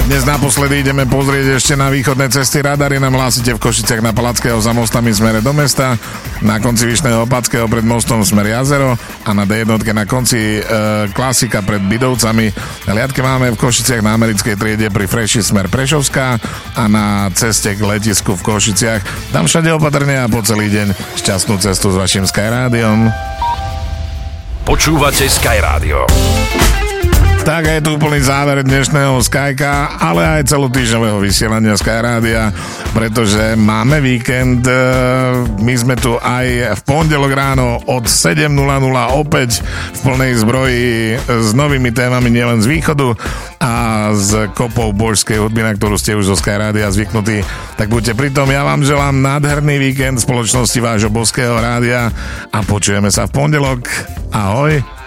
Dnes naposledy ideme pozrieť ešte na východné cesty. Radary nám hlásite v Košiciach na Palackého za mostami smere do mesta, na konci Vyšného Opatského pred mostom smer Jazero a na D1 na konci Klasika pred Bidovcami. Hliadke máme v Košiciach na americkej triede pri Freši smer Prešovská a na ceste k letisku v Košiciach. Tam všade opatrne a po celý deň šťastnú cestu s vašim Sky Rádiom. Počúvate Sky Rádio. Tak je tu úplný záver dnešného Skyka, ale aj celotýždňového vysielania Sky Rádia, pretože máme víkend. My sme tu aj v pondelok ráno od 7.00 opäť v plnej zbroji s novými témami nielen z východu a z kopou božskej hudby, na ktorú ste už zo Sky Rádia zvyknutí. Tak buďte pri tom, ja vám želám nádherný víkend v spoločnosti vášho božského rádia a počujeme sa v pondelok. Ahoj!